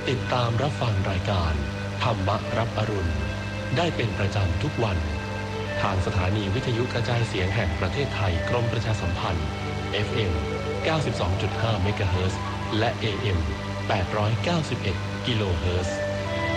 ติดตามรับฟังรายการธรรมรับอรุณได้เป็นประจำทุกวันทางสถานีวิทยุกระจายเสียงแห่งประเทศไทยกรมประชาสัมพันธ์ FM 92.5 เมกะเฮิรตซ์และ AM 891 กิโลเฮิรตซ์